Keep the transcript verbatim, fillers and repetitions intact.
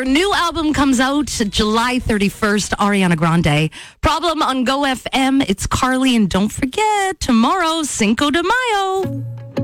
Their new album comes out July thirty-first, Ariana Grande. Problem on Go F M. It's Carly, and don't forget, tomorrow, Cinco de Mayo.